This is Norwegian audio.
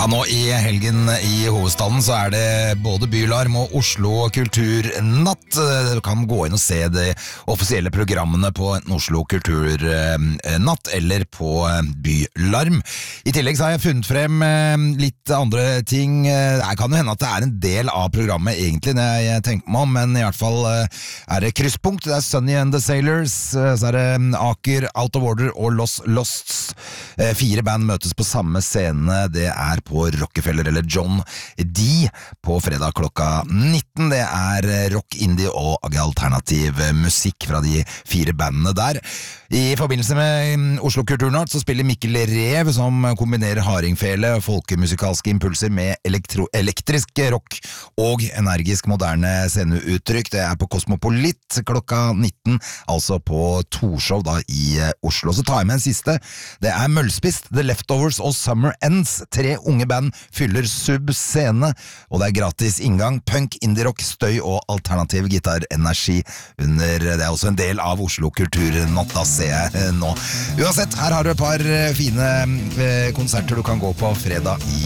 Ja, nå i helgen i hovedstaden så det både Bylarm og Oslo Kulturnatt. Du kan gå inn og se de offisielle programmene på Oslo Kulturnatt eller på Bylarm. I tillegg så har jeg funnet frem litt andre ting. Det kan jo hende at det en del av programmet egentlig når jeg tenker meg om, men i hvert fall det krysspunkt. Det Sunny and the Sailors, så det Aker, Out of Order og Los Losts. 4 band møtes på samme scene. Det på Rockefeller eller John D på fredag klokka 19. Det rock, indie og alternativ musikk fra de 4 bandene der. I forbindelse med Oslo Kulturnatt så spiller Mikkel Rev, som kombinerer hardingfele, folkemusikalske impulser med elektrisk rock og energisk moderne sceneuttrykk. Det på Kosmopolit klokka 19, altså på Torshov da i Oslo. Så tar jeg med en siste. Det Møllspist, The Leftovers og Summer Ends. 3 unge band fyller sub-scene, og det gratis inngang. Punk, indie-rock, støy og alternativ gitar-energi under. Det også en del av Oslo Kulturnatt, da ser jeg nå. Uansett, her har du et par fine konserter du kan gå på fredag i